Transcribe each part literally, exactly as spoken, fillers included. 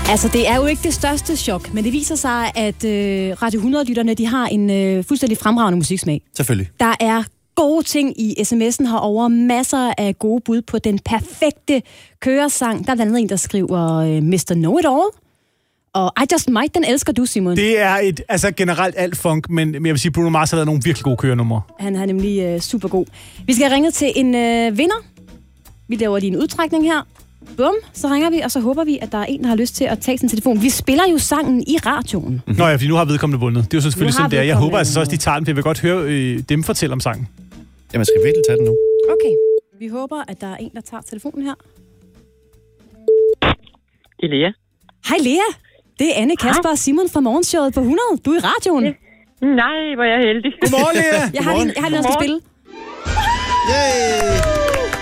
Altså, det er jo ikke det største chok, men det viser sig, at øh, Radio hundrede-lytterne, de har en øh, fuldstændig fremragende musiksmag. Selvfølgelig. Der er gode ting i sms'en herover, masser af gode bud på den perfekte køresang. Der er blandt andet en, der skriver øh, mister Know-It-All. Og I Just Might, den elsker du, Simon. Det er et, altså generelt alt funk, men jeg vil sige, Bruno Mars har lavet nogle virkelig gode kørenumre. Han er nemlig øh, super god. Vi skal ringe til en øh, vinder. Vi laver lige en udtrækning her. Bum, så ringer vi, og så håber vi, at der er en, der har lyst til at tage sin telefon. Vi spiller jo sangen i radioen. Mm-hmm. Nå ja, fordi nu har vedkommende vundet. Det er jo selvfølgelig sådan, det er. Jeg håber altså så også, de tager den, for jeg vil godt høre øh, dem fortælle om sangen. Jamen, skal virkelig tage den nu. Okay, vi håber, at der er en, der tager telefonen her. Det er Lea. Hej Lea, det er Anne, Kasper og Simon fra Morgenshowet på hundrede. Du er i radioen. Ja. Nej, hvor er jeg heldig. Godmorgen, Lea. Jeg har lige, jeg har lige noget at spille. Yay!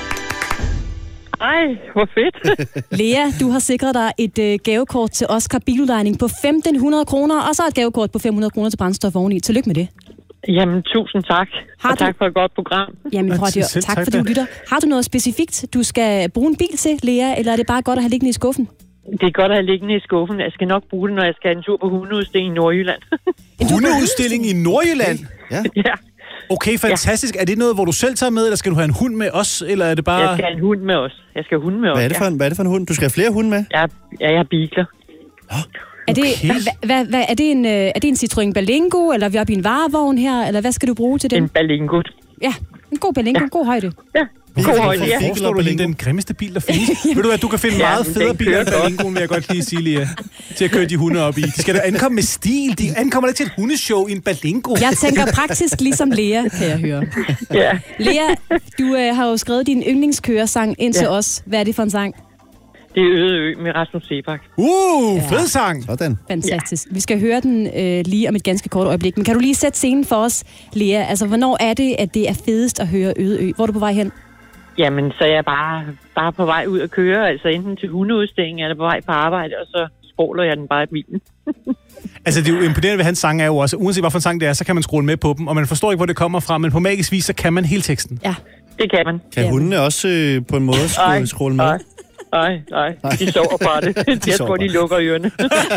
Ej, hvor fedt. Lea, du har sikret dig et øh, gavekort til Oscar biludlejning på femten hundrede kroner, og så et gavekort på fem hundrede kroner til brændstof oveni. Tillykke med det. Jamen, tusind tak. Har og du... tak for et godt program. Jamen, prøv at høre. Tak, fordi du lytter. Har du noget specifikt, du skal bruge en bil til, Lea, eller er det bare godt at have liggende i skuffen? Det er godt at have liggende i skuffen. Jeg skal nok bruge det, når jeg skal have en tur på hundeudstilling i Nordjylland. En hundeudstilling i Nordjylland? Ja. Ja. Okay, fantastisk. Ja. Er det noget, hvor du selv tager med, eller skal du have en hund med os, eller er det bare... Jeg skal have en hund med os. Jeg skal have hund med os. Hvad er det for en, hvad er det for en hund? Du skal have flere hunde med? Ja, ja jeg har bigler. Er det, hva, hva, hva, er, det en, er det en Citroën Berlingo, eller er vi oppe i en varevogn her, eller hvad skal du bruge til den? En Berlingo. Ja, en god Berlingo, en god højde. Ja, god højde, ja. Hvor står du lige den grimmeste bil, der findes? Ved du hvad, du kan finde Ja, meget men federe den biler end kører godt. Berlingoen, vil jeg godt lige sige, Lea. Til at køre de hunde op i. De skal da ankomme med stil. De ankommer ikke til et hundeshow i en Berlingo. Jeg tænker praktisk ligesom Lea, kan jeg høre. Ja. Lea, du øh, har jo skrevet din yndlingskøresang ind til Ja. os. Hvad er det for en sang? Det er Øde Ø med Rasmus Sebak. Uh, Ja. fed sang. Sådan. Fantastisk. Vi skal høre den øh, lige om et ganske kort øjeblik. Men kan du lige sætte scenen for os, Lea? Altså, hvornår er det, at det er fedest at høre Øde Ø? Hvor er du på vej hen? Jamen, så er jeg bare, bare på vej ud at køre. Altså enten til hundeudstilling, eller på vej på arbejde, og så spoler jeg den bare i bilen. Altså, det er jo imponerende ved hans sang er jo også, uanset hvilken sang det er, så kan man skrue med på dem, og man forstår ikke, hvor det kommer fra, men på magisk vis, så kan man hele teksten. Ja. Det kan man. Kan hundene også øh, på en måde skråle, skråle med? Nej, nej, nej. De sover bare det. De jeg tror, de lukker ørerne.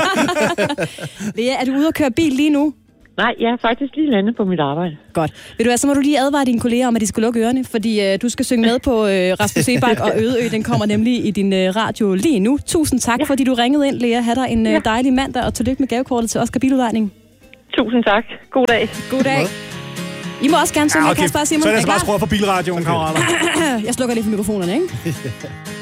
Lea, er du ude at køre bil lige nu? Nej, jeg er faktisk lige landet på mit arbejde. Godt. Ved du hvad, så må du lige advare dine kolleger om, at de skal lukke ørerne, fordi øh, du skal synge med på øh, Rasmus Sebak og Øde Ø. Den kommer nemlig i din øh, radio lige nu. Tusind tak, ja. fordi du ringede ind, Lea. Ha' dig en øh, dejlig mandag, og tillykke med gavekortet til Oscar biludlejning. Tusind tak. God dag. God dag. I må også gerne synge, Ja, okay. Kasper og Simon. Så er det altså bare klar? skruet for bilradioen, kammerater. Jeg slukker lige for mikrofonerne, ikke?